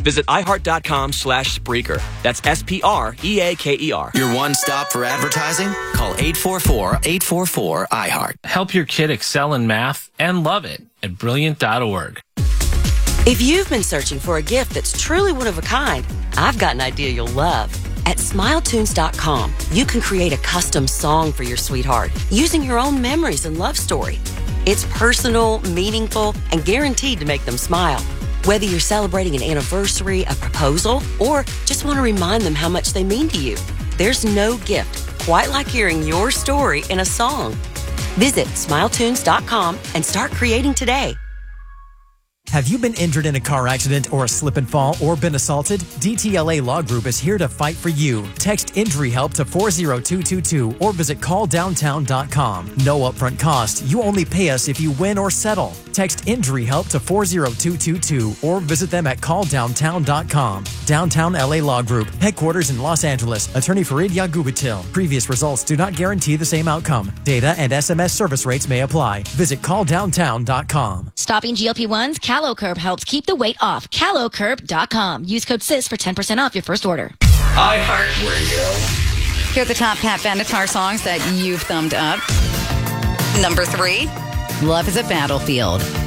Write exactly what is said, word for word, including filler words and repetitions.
Visit iHeart.com slash Spreaker. That's S P R E A K E R. Your one stop for advertising? Call eight four four, eight four four, iHeart. Help your kid excel in math and love it at brilliant dot org. If you've been searching for a gift that's truly one of a kind, I've got an idea you'll love. At smile tunes dot com, you can create a custom song for your sweetheart using your own memories and love story. It's personal, meaningful, and guaranteed to make them smile. Whether you're celebrating an anniversary, a proposal, or just want to remind them how much they mean to you, there's no gift quite like hearing your story in a song. Visit smile tunes dot com and start creating today. Have you been injured in a car accident or a slip and fall or been assaulted? D T L A Law Group is here to fight for you. Text injury help to four zero two two two or visit call downtown dot com. No upfront cost. You only pay us if you win or settle. Text injury help to four zero two two two or visit them at call downtown dot com. Downtown L A Law Group, headquarters in Los Angeles. Attorney Farid Yagubatil. Previous results do not guarantee the same outcome. Data and S M S service rates may apply. Visit call downtown dot com. Stopping G L P ones? CaloCurb helps keep the weight off. calo curb dot com. Use code S I S for ten percent off your first order. iHeartRadio. Here are the top Pat Benatar songs that you've thumbed up. Number three, Love is a Battlefield.